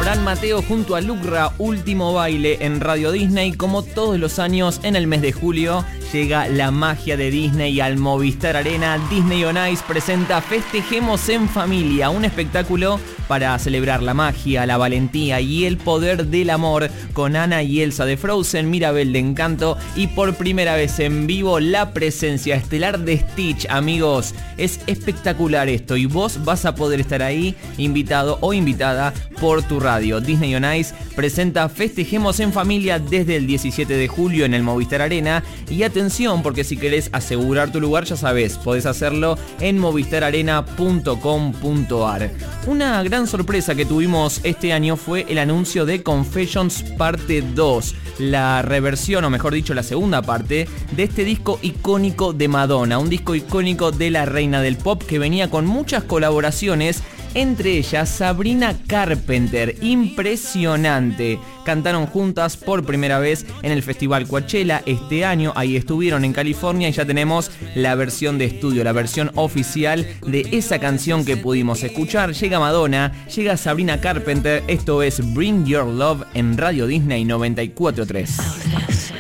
Morán Mateo junto a Lucra, Último Baile en Radio Disney. Como todos los años, en el mes de julio llega la magia de Disney al Movistar Arena. Disney On Ice presenta Festejemos en Familia, un espectáculo para celebrar la magia, la valentía y el poder del amor, con Anna y Elsa de Frozen, Mirabel de Encanto y por primera vez en vivo la presencia estelar de Stitch. Amigos, es espectacular esto y vos vas a poder estar ahí, invitado o invitada por tu radio. Disney On Ice presenta Festejemos en Familia desde el 17 de julio en el Movistar Arena. Y atención, porque si querés asegurar tu lugar, ya sabés, podés hacerlo en movistararena.com.ar. Una gran sorpresa que tuvimos este año fue el anuncio de Confessions Parte 2, la reversión, o mejor dicho, la segunda parte de este disco icónico de Madonna, un disco icónico de la reina del pop que venía con muchas colaboraciones, entre ellas Sabrina Carpenter. Impresionante. Cantaron juntas por primera vez en el Festival Coachella este año. Ahí estuvieron en California y ya tenemos la versión de estudio, la versión oficial de esa canción que pudimos escuchar. Llega Madonna, llega Sabrina Carpenter. Esto es Bring Your Love en Radio Disney 94.3.